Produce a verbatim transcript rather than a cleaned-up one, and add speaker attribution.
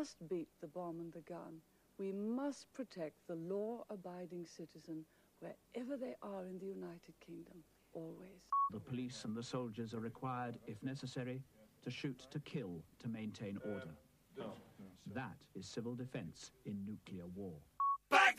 Speaker 1: must beat the bomb and the gun. We must protect the law-abiding citizen wherever they are in the United Kingdom, always.
Speaker 2: The police and the soldiers are required, if necessary, to shoot to kill to maintain order. That is civil defense in nuclear war. Back